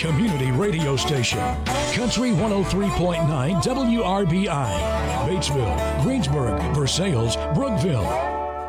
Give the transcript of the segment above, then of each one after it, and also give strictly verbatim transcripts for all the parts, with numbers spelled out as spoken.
community radio station. Country one oh three point nine W R B I. Batesville, Greensburg, Versailles, Brookville.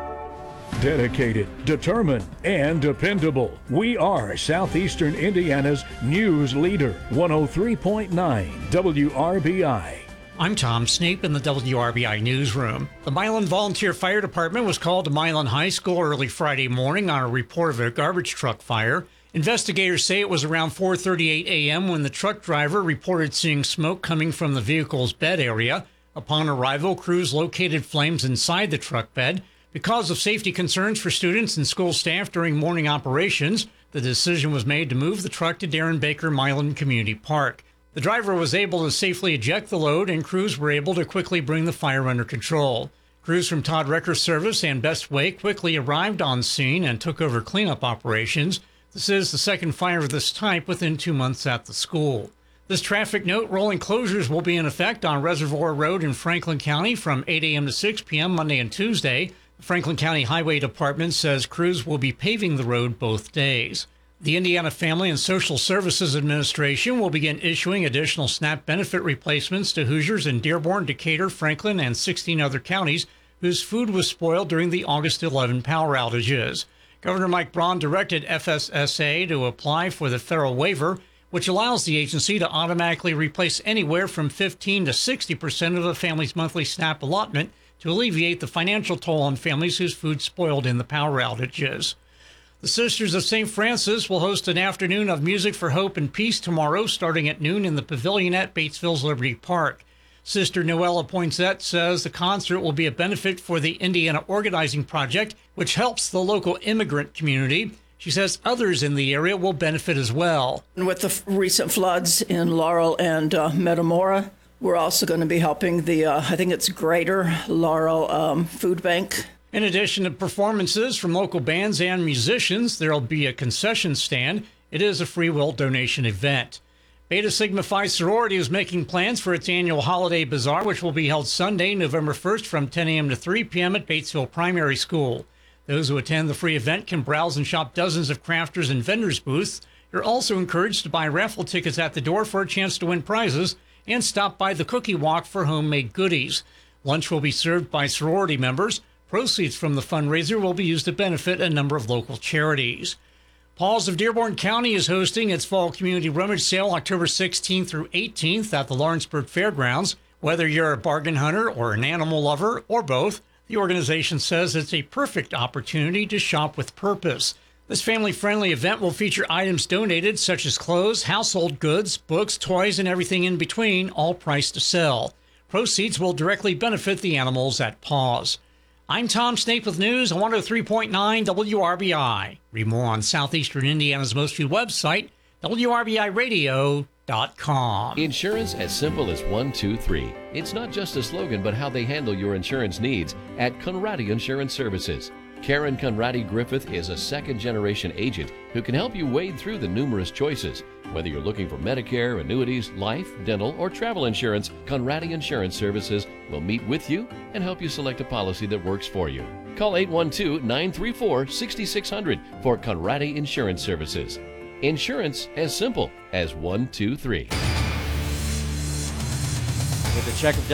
Dedicated, determined, and dependable. We are Southeastern Indiana's news leader. one oh three point nine W R B I. I'm Tom Snape in the W R B I newsroom. The Milan Volunteer Fire Department was called to Milan High School early Friday morning on a report of a garbage truck fire. Investigators say it was around four thirty-eight a.m. when the truck driver reported seeing smoke coming from the vehicle's bed area. Upon arrival, crews located flames inside the truck bed. Because of safety concerns for students and school staff during morning operations, the decision was made to move the truck to Darren Baker Milan Community Park. The driver was able to safely eject the load, and crews were able to quickly bring the fire under control. Crews from Todd Recker's service and Best Way quickly arrived on scene and took over cleanup operations. This is the second fire of this type within two months at the school. This traffic note: rolling closures will be in effect on Reservoir Road in Franklin County from eight a.m. to six p.m. Monday and Tuesday. The Franklin County Highway Department says crews will be paving the road both days. The Indiana Family and Social Services Administration will begin issuing additional SNAP benefit replacements to Hoosiers in Dearborn, Decatur, Franklin, and sixteen other counties whose food was spoiled during the August eleventh power outages. Governor Mike Braun directed F S S A to apply for the federal waiver, which allows the agency to automatically replace anywhere from fifteen to sixty percent of a family's monthly SNAP allotment to alleviate the financial toll on families whose food spoiled in the power outages. The Sisters of Saint Francis will host an afternoon of music for hope and peace tomorrow, starting at noon in the pavilion at Batesville's Liberty Park. Sister Noella Poinsett says the concert will be a benefit for the Indiana Organizing Project, which helps the local immigrant community. She says others in the area will benefit as well. With the recent floods in Laurel and uh, Metamora, we're also going to be helping the, uh, I think it's Greater Laurel um, Food Bank. In addition to performances from local bands and musicians, there'll be a concession stand. It is a free will donation event. Beta Sigma Phi sorority is making plans for its annual holiday bazaar, which will be held Sunday, November first from ten a.m. to three p.m. at Batesville Primary School. Those who attend the free event can browse and shop dozens of crafters and vendors booths. You're also encouraged to buy raffle tickets at the door for a chance to win prizes, and stop by the Cookie Walk for homemade goodies. Lunch will be served by sorority members. Proceeds from the fundraiser will be used to benefit a number of local charities. Paws of Dearborn County is hosting its Fall Community Rummage Sale October sixteenth through eighteenth at the Lawrenceburg Fairgrounds. Whether you're a bargain hunter or an animal lover or both, the organization says it's a perfect opportunity to shop with purpose. This family-friendly event will feature items donated such as clothes, household goods, books, toys, and everything in between, all priced to sell. Proceeds will directly benefit the animals at Paws. I'm Tom Snape with news on one oh three point nine W R B I. Read more on Southeastern Indiana's most viewed website, W R B I radio dot com. Insurance as simple as one, two, three. It's not just a slogan, but how they handle your insurance needs at Conradi Insurance Services. Karen Conradi Griffith is a second-generation agent who can help you wade through the numerous choices. Whether you're looking for Medicare, annuities, life, dental, or travel insurance, Conradi Insurance Services will meet with you and help you select a policy that works for you. Call eight one two, nine three four, six six zero zero for Conradi Insurance Services. Insurance as simple as one, two, three. With a check of